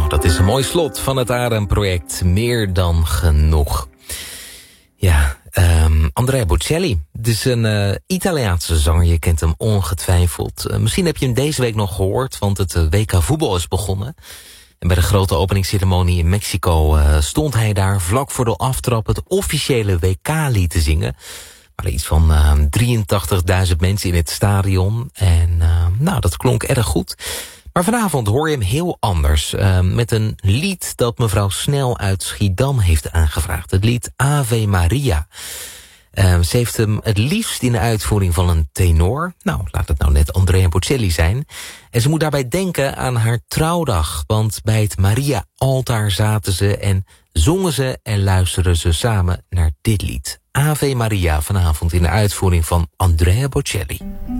Dat is een mooi slot van het AREM-project Meer dan genoeg. Ja, Andrea Bocelli. Het is een Italiaanse zanger, je kent hem ongetwijfeld. Misschien heb je hem deze week nog gehoord, want het WK voetbal is begonnen. En bij de grote openingsceremonie in Mexico stond hij daar vlak voor de aftrap het officiële WK-lied te zingen. Er waren iets van 83.000 mensen in het stadion. En dat klonk erg goed. Maar vanavond hoor je hem heel anders. Met een lied dat mevrouw Snel uit Schiedam heeft aangevraagd. Het lied Ave Maria. Ze heeft hem het liefst in de uitvoering van een tenor. Nou, laat het nou net Andrea Bocelli zijn. En ze moet daarbij denken aan haar trouwdag. Want bij het Maria-altaar zaten ze en zongen ze en luisterden ze samen naar dit lied. Ave Maria vanavond in de uitvoering van Andrea Bocelli.